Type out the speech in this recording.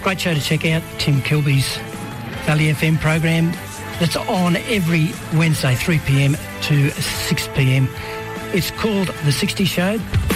Great show to check out, Tim Kilby's Valley FM program that's on every Wednesday, 3 p.m. to 6 p.m. It's called The 60 Show.